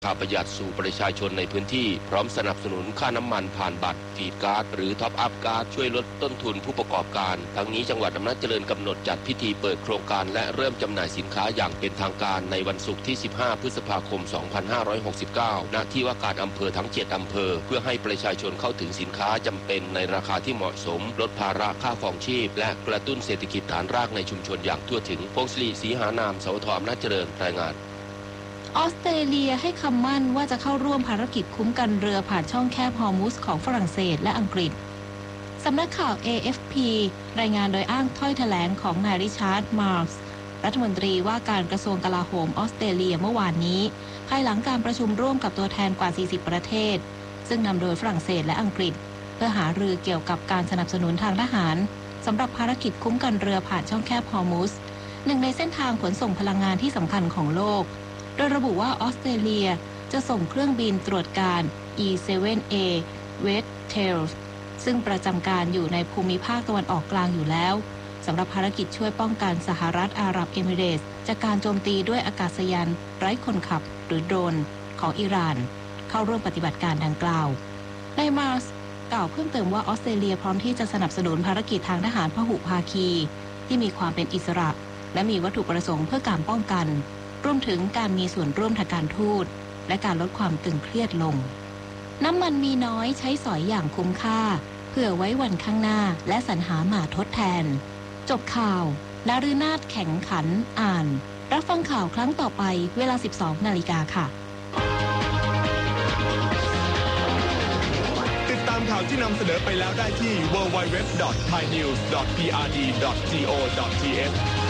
ค่าประหยัดสู่ประชาชนในพื้นที่พร้อมสนับสนุนค่าน้ำมันผ่านบัตรฟีดการ์ดหรือท็อปอัพการ์ดช่วยลดต้นทุนผู้ประกอบการทั้งนี้จังหวัดอำนาจเจริญกำหนดจัดพิธีเปิดโครงการและเริ่มจำหน่ายสินค้าอย่างเป็นทางการในวันศุกร์ที่15พฤษภาคม2569ณที่ว่าการอำเภอทั้ง7อำเภอเพื่อให้ประชาชนเข้าถึงสินค้าจำเป็นในราคาที่เหมาะสมลดภาระค่าครองชีพและกระตุ้นเศรษฐกิจฐานรากในชุมชนอย่างทั่วถึงพงศรีศรีหานามสวทอำนาจเจริญรายงานออสเตรเลียให้คำมั่นว่าจะเข้าร่วมภารกิจคุ้มกันเรือผ่านช่องแคบฮอร์มุสของฝรั่งเศสและอังกฤษสำนักข่าว AFP รายงานโดยอ้างถ้อยแถลงของนายริชาร์ดมาร์สรัฐมนตรีว่าการกระทรวงกลาโหมออสเตรเลียเมื่อวานนี้ภายหลังการประชุมร่วมกับตัวแทนกว่า40ประเทศซึ่งนำโดยฝรั่งเศสและอังกฤษเพื่อหารือเกี่ยวกับการสนับสนุนทางทหารสำหรับภารกิจคุ้มกันเรือผ่านช่องแคบฮอร์มุสหนึ่งในเส้นทางขนส่งพลังงานที่สำคัญของโลกโดยระบุว่าออสเตรเลียจะส่งเครื่องบินตรวจการ E-7A Red Tails ซึ่งประจำการอยู่ในภูมิภาคตะวันออกกลางอยู่แล้วสำหรับภารกิจช่วยป้องกันสหรัฐอาหรับเอมิเรตส์จากการโจมตีด้วยอากาศยานไร้คนขับหรือโดรนของอิหร่านเข้าร่วมปฏิบัติการดังกล่าวนายมาร์สกล่าวเพิ่มเติมว่าออสเตรเลียพร้อมที่จะสนับสนุนภารกิจทางทหารพหุภาคีที่มีความเป็นอิสระและมีวัตถุประสงค์เพื่อการป้องกันรวมถึงการมีส่วนร่วมทางการทูตและการลดความตึงเครียดลงน้ำมันมีน้อยใช้สอยอย่างคุ้มค่าเพื่อไว้วันข้างหน้าและสรรหามาทดแทนจบข่าวดารุนาถแข็งขันอ่านรับฟังข่าวครั้งต่อไปเวลา 12:00 น.ค่ะติดตามข่าวที่นำเสนอไปแล้วได้ที่ www.thainews.prd.go.th